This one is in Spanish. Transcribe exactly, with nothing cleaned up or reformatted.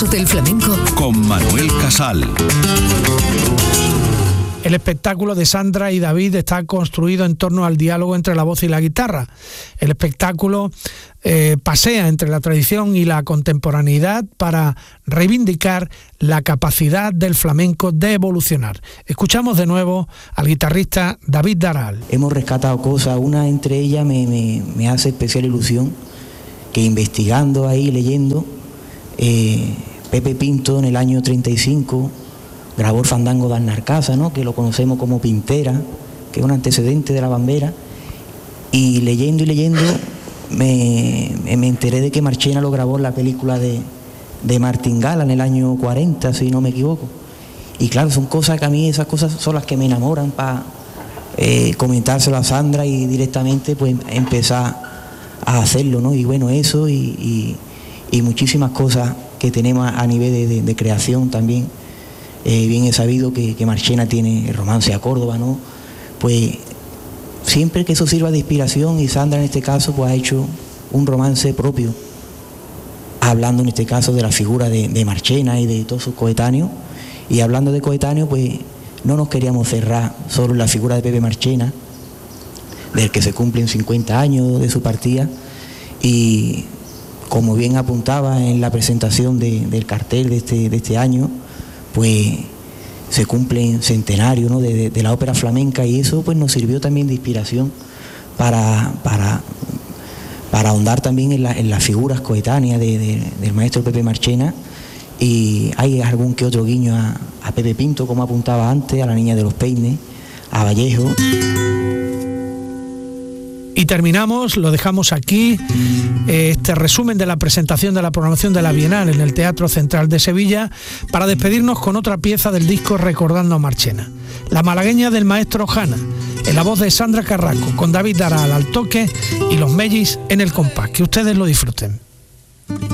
universo del flamenco con Manuel Casal. El espectáculo de Sandra y David está construido en torno al diálogo entre la voz y la guitarra. El espectáculo eh, pasea entre la tradición y la contemporaneidad para reivindicar la capacidad del flamenco de evolucionar. Escuchamos de nuevo al guitarrista David Daral. Hemos rescatado cosas, una entre ellas me, me, me hace especial ilusión, que investigando ahí, leyendo, eh, Pepe Pinto en el año treinta y cinco... grabó el fandango de Arnarcasa, ¿no?, que lo conocemos como Pintera, que es un antecedente de la bambera, y leyendo y leyendo me, me enteré de que Marchena lo grabó en la película de, de Martín Gala en el año cuarenta, si no me equivoco. Y claro, son cosas que a mí, esas cosas son las que me enamoran para eh, comentárselo a Sandra y directamente pues empezar a hacerlo, ¿no? Y bueno, eso y, y, y muchísimas cosas que tenemos a nivel de, de, de creación también. Eh, bien he sabido que, que Marchena tiene el romance a Córdoba, ¿no? Pues siempre que eso sirva de inspiración, y Sandra en este caso pues ha hecho un romance propio, hablando en este caso de la figura de, de Marchena y de todos sus coetáneos. Y hablando de coetáneos, pues no nos queríamos cerrar solo en la figura de Pepe Marchena, del que se cumplen cincuenta años de su partida, y como bien apuntaba en la presentación de, del cartel de este, de este año, pues se cumple centenario, ¿no?, de, de, de la ópera flamenca, y eso pues nos sirvió también de inspiración para, para, para ahondar también en, la, en las figuras coetáneas de, de, del maestro Pepe Marchena. Y hay algún que otro guiño a, a Pepe Pinto, como apuntaba antes, a la Niña de los Peines, a Vallejo. Y terminamos, lo dejamos aquí, este resumen de la presentación de la programación de la Bienal en el Teatro Central de Sevilla, para despedirnos con otra pieza del disco Recordando a Marchena, La malagueña del maestro Jana, en la voz de Sandra Carrasco, con David Daral al toque y los Mellis en el compás. Que ustedes lo disfruten.